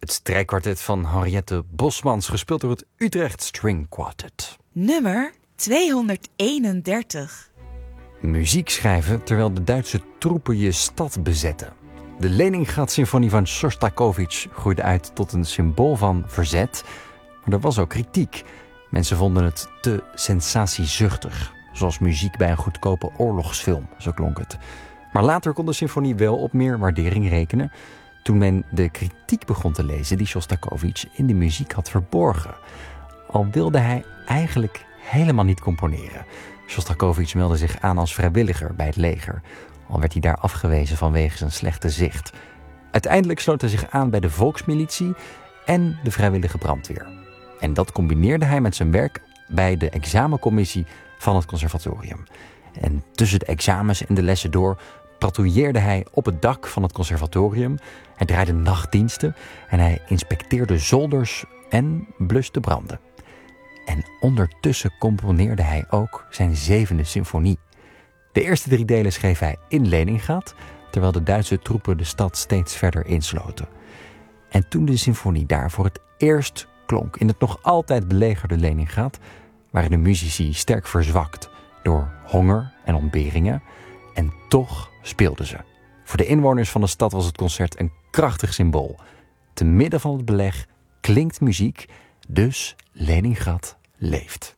Het strijkkwartet van Henriette Bosmans, gespeeld door het Utrecht String Quartet. Nummer 231. Muziek schrijven terwijl de Duitse troepen je stad bezetten. De Leningrad-symfonie van Sjostakovich groeide uit tot een symbool van verzet. Maar er was ook kritiek. Mensen vonden het te sensatiezuchtig. Zoals muziek bij een goedkope oorlogsfilm, zo klonk het. Maar later kon de symfonie wel op meer waardering rekenen, toen men de kritiek begon te lezen die Sjostakovich in de muziek had verborgen. Al wilde hij eigenlijk helemaal niet componeren. Sjostakovich meldde zich aan als vrijwilliger bij het leger, al werd hij daar afgewezen vanwege zijn slechte zicht. Uiteindelijk sloot hij zich aan bij de volksmilitie en de vrijwillige brandweer. En dat combineerde hij met zijn werk bij de examencommissie van het conservatorium. En tussen de examens en de lessen door patrouilleerde hij op het dak van het conservatorium. Hij draaide nachtdiensten en hij inspecteerde zolders en bluste branden. En ondertussen componeerde hij ook zijn 7e symfonie. De eerste 3 delen schreef hij in Leningrad, terwijl de Duitse troepen de stad steeds verder insloten. En toen de symfonie daar voor het eerst klonk in het nog altijd belegerde Leningrad, waren de muzici sterk verzwakt door honger en ontberingen. En toch speelden ze. Voor de inwoners van de stad was het concert een krachtig symbool. Te midden van het beleg klinkt muziek, dus Leningrad leeft.